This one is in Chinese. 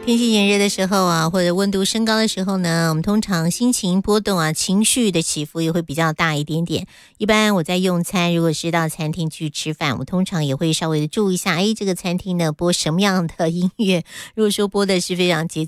天气炎热的时候啊，或者温度升高的时候呢，我们通常心情波动啊，情绪的起伏也会比较大一点点。一般我在用餐，如果是到餐厅去吃饭，我通常也会稍微的注意一下，这个餐厅呢播什么样的音乐。如果说播的是非常节